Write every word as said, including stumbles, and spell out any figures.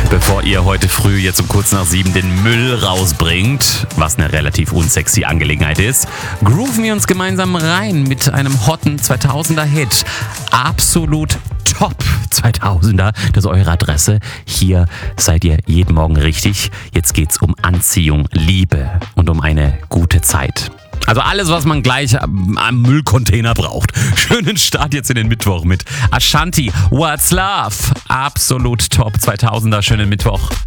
Bevor ihr heute früh jetzt um kurz nach sieben den Müll rausbringt, was eine relativ unsexy Angelegenheit ist, grooven wir uns gemeinsam rein mit einem hotten zweitausender-Hit. Absolut top zweitausender, das ist eure Adresse. Hier seid ihr jeden Morgen richtig. Jetzt geht's um Anziehung, Liebe und um eine gute Zeit. Also alles, was man gleich am Müllcontainer braucht. Schönen Start jetzt in den Mittwoch mit Ashanti, What's Love? Absolut top zweitausender, schönen Mittwoch.